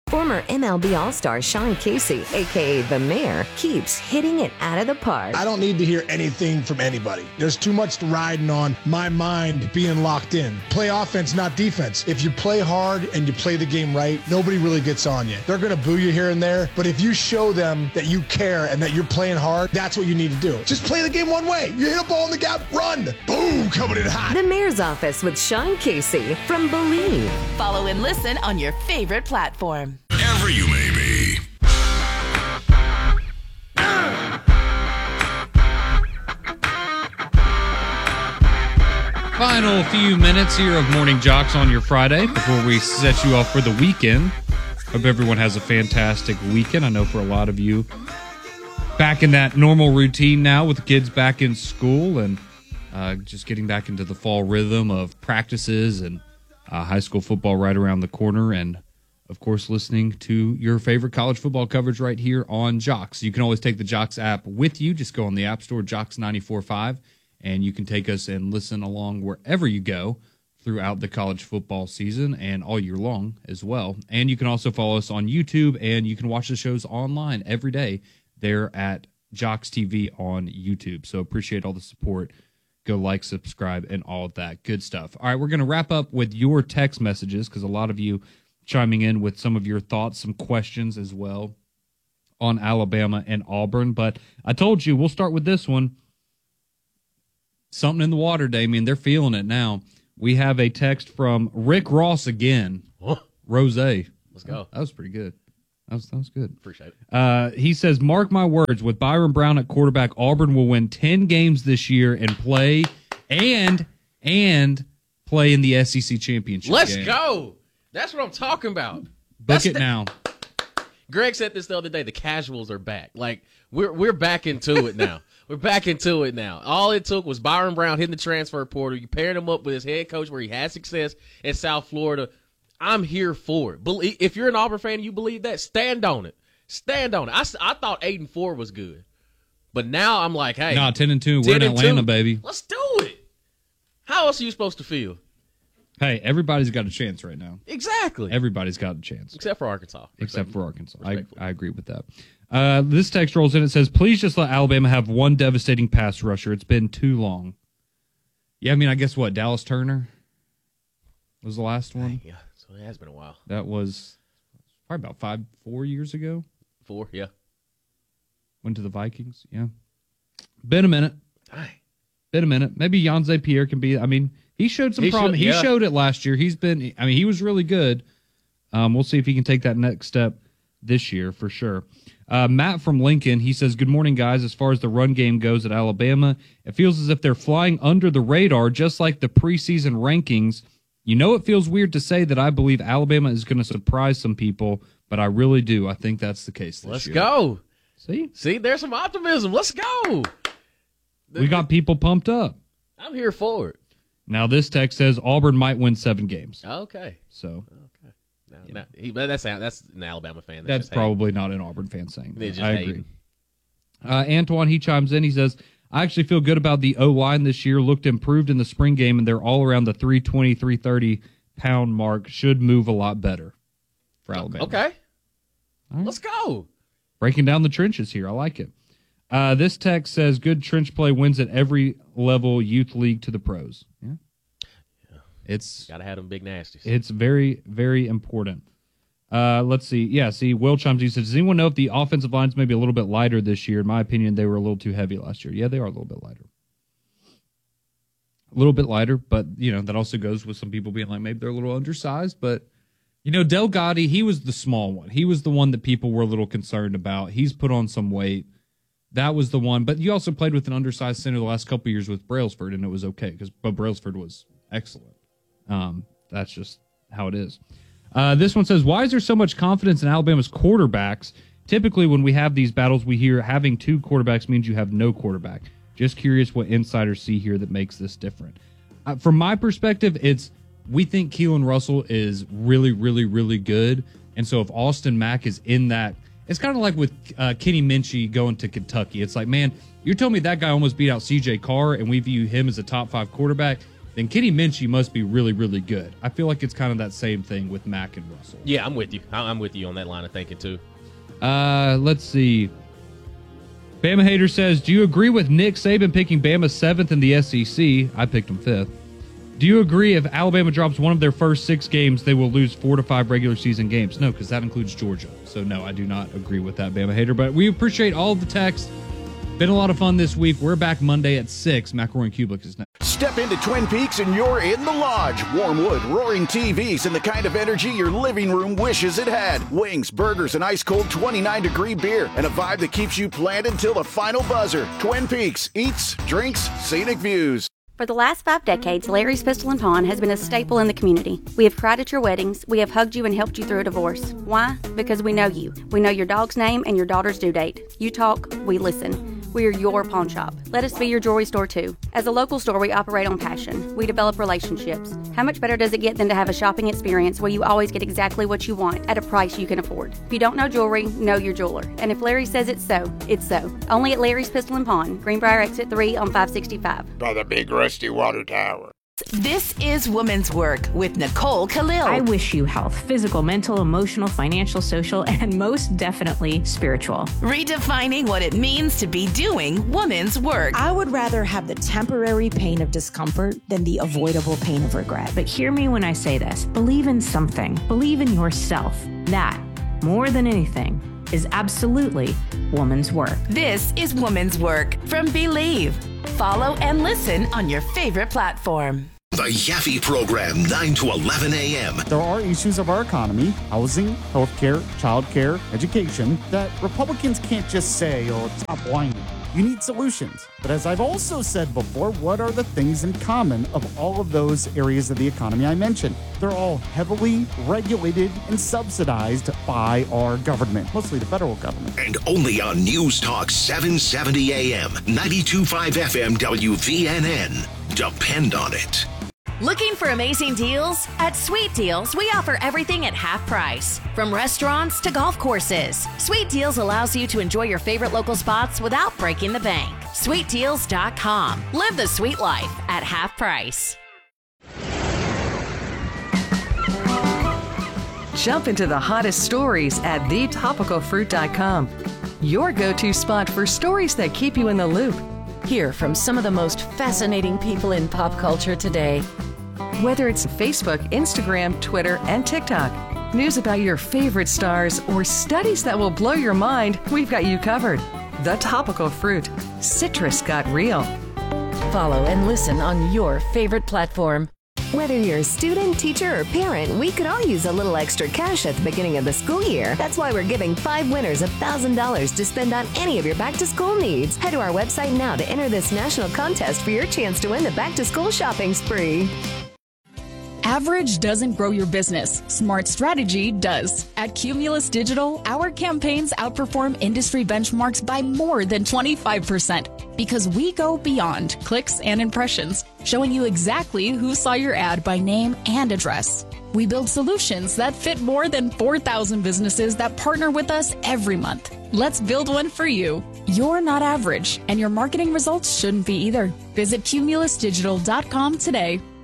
Former MLB All-Star Sean Casey, a.k.a. The Mayor, keeps hitting it out of the park. I don't need to hear anything from anybody. There's too much riding on my mind being locked in. Play offense, not defense. If you play hard and you play the game right, nobody really gets on you. They're going to boo you here and there, but if you show them that you care and that you're playing hard, that's what you need to do. Just play the game one way. You hit a ball in the gap, run. Boom, coming in hot. The Mayor's Office with Sean Casey from Believe. Follow and listen on your favorite platform. Wherever you may be. Final few minutes here of Morning Jocks on your Friday before we set you off for the weekend. Hope everyone has a fantastic weekend. I know for a lot of you, back in that normal routine now with the kids back in school and just getting back into the fall rhythm of practices and high school football right around the corner, and of course, listening to your favorite college football coverage right here on Jocks. You can always take the Jocks app with you. Just go on the App Store, Jocks 94.5, and you can take us and listen along wherever you go throughout the college football season and all year long as well. And you can also follow us on YouTube, and you can watch the shows online every day there at Jocks TV on YouTube. So appreciate all the support. Go like, subscribe, and all of that good stuff. All right, we're going to wrap up with your text messages because a lot of you chiming in with some of your thoughts, some questions as well on Alabama and Auburn. But I told you, we'll start with this one. Something in the water, Damien. They're feeling it now. We have a text from Rick Ross again. Oh. Rose. Let's go. That was pretty good. That was good. Appreciate it. He says, mark my words, with Byron Brown at quarterback, Auburn will win 10 games this year and play and play in the SEC championship Let's game. go. That's what I'm talking about. Book it now. Greg said this the other day. The casuals are back. Like, we're back into it now. We're back into it now. All it took was Byron Brown hitting the transfer portal. You paired him up with his head coach where he had success at South Florida. I'm here for it. If you're an Auburn fan and you believe that, stand on it. Stand on it. I thought 8-4 was good. But now I'm like, hey. No, 10-2. We're in Atlanta, baby. Let's do it. How else are you supposed to feel? Hey, everybody's got a chance right now. Exactly. Everybody's got a chance. Except for Arkansas. Except for Arkansas. I agree with that. This text rolls in. It says, please just let Alabama have one devastating pass rusher. It's been too long. Yeah, I mean, I guess what? Dallas Turner was the last one? Yeah, so it has been a while. That was probably about 4 years ago. 4, yeah. Went to the Vikings, yeah. Been a minute. Dang. Been a minute. Maybe Yanze Pierre can be, I mean, he showed some problem. He showed it last year. He was really good. We'll see if he can take that next step this year for sure. Matt from Lincoln, he says, good morning, guys. As far as the run game goes at Alabama, it feels as if they're flying under the radar, just like the preseason rankings. You know, it feels weird to say that I believe Alabama is going to surprise some people, but I really do. I think that's the case this year. Let's go. See, there's some optimism. Let's go. We got people pumped up. I'm here for it. Now, this text says Auburn might win 7 games. Okay. So, that's an Alabama fan. That's probably not an Auburn fan saying that. I agree. Hating. Antoine, he chimes in. He says, I actually feel good about the O-line this year. Looked improved in the spring game, and they're all around the 320, 330-pound mark. Should move a lot better for Alabama. Okay. Right. Let's go. Breaking down the trenches here. I like it. This text says, good trench play wins at every level, youth league to the pros. Yeah. It's got to have them big nasties. It's very, very important. Let's see. Yeah, see, Will chimes in. He says, does anyone know if the offensive line's maybe a little bit lighter this year? In my opinion, they were a little too heavy last year. Yeah, they are a little bit lighter. A little bit lighter, but, you know, that also goes with some people being like, maybe they're a little undersized. But, you know, Del Gotti, he was the small one. He was the one that people were a little concerned about. He's put on some weight. That was the one. But you also played with an undersized center the last couple of years with Brailsford, and it was okay, but Brailsford was excellent. That's just how it is. This one says, why is there so much confidence in Alabama's quarterbacks? Typically, when we have these battles, we hear having 2 quarterbacks means you have no quarterback. Just curious what insiders see here that makes this different. From my perspective, we think Keelan Russell is really, really, really good. And so if Austin Mack is in that, it's kind of like with Kenny Minchie going to Kentucky. It's like, man, you're telling me that guy almost beat out C.J. Carr and we view him as a top 5 quarterback. then Kenny Minchey must be really, really good. I feel like it's kind of that same thing with Mack and Russell. Yeah, I'm with you. I'm with you on that line of thinking, too. Let's see. Bama Hater says, do you agree with Nick Saban picking Bama 7th in the SEC? I picked him 5th. Do you agree if Alabama drops one of their first 6 games, they will lose 4 to 5 regular season games? No, because that includes Georgia. So, no, I do not agree with that, Bama Hater. But we appreciate all of the texts. Been a lot of fun this week. We're back Monday at 6. McElroy and Kublik is next. Step into Twin Peaks and you're in the lodge. Warm wood, roaring TVs, and the kind of energy your living room wishes it had. Wings, burgers, and ice-cold 29-degree beer, and a vibe that keeps you planned until the final buzzer. Twin Peaks. Eats, drinks, scenic views. For the last 5 decades, Larry's Pistol and Pawn has been a staple in the community. We have cried at your weddings. We have hugged you and helped you through a divorce. Why? Because we know you. We know your dog's name and your daughter's due date. You talk, we listen. We are your pawn shop. Let us be your jewelry store too. As a local store, we operate on passion. We develop relationships. How much better does it get than to have a shopping experience where you always get exactly what you want at a price you can afford? If you don't know jewelry, know your jeweler. And if Larry says it's so, it's so. Only at Larry's Pistol and Pawn, Greenbrier Exit 3 on 565. By the big rusty water tower. This is Woman's Work with Nicole Khalil. I wish you health, physical, mental, emotional, financial, social, and most definitely spiritual. Redefining what it means to be doing woman's work. I would rather have the temporary pain of discomfort than the avoidable pain of regret. But hear me when I say this. Believe in something. Believe in yourself. That, more than anything, is absolutely woman's work. This is Woman's Work from Believe. Follow and listen on your favorite platform. The Yaffe Program, 9 to 11 a.m. There are issues of our economy, housing, healthcare, childcare, education, that Republicans can't just say, oh, stop whining. You need solutions. But as I've also said before, what are the things in common of all of those areas of the economy I mentioned? They're all heavily regulated and subsidized by our government, mostly the federal government. And only on News Talk 770 a.m., 92.5 FM WVNN. Depend on it. Looking for amazing deals? At Sweet Deals, we offer everything at half price. From restaurants to golf courses, Sweet Deals allows you to enjoy your favorite local spots without breaking the bank. SweetDeals.com. Live the sweet life at half price. Jump into the hottest stories at thetopicalfruit.com. Your go-to spot for stories that keep you in the loop. Hear from some of the most fascinating people in pop culture today. Whether it's Facebook, Instagram, Twitter, and TikTok, news about your favorite stars, or studies that will blow your mind, we've got you covered. The Topical Fruit. Citrus got real. Follow and listen on your favorite platform. Whether you're a student, teacher, or parent, we could all use a little extra cash at the beginning of the school year. That's why we're giving 5 winners $1,000 to spend on any of your back-to-school needs. Head to our website now to enter this national contest for your chance to win the back-to-school shopping spree. Average doesn't grow your business. Smart strategy does. At Cumulus Digital, our campaigns outperform industry benchmarks by more than 25% because we go beyond clicks and impressions, showing you exactly who saw your ad by name and address. We build solutions that fit more than 4,000 businesses that partner with us every month. Let's build one for you. You're not average, and your marketing results shouldn't be either. Visit cumulusdigital.com today.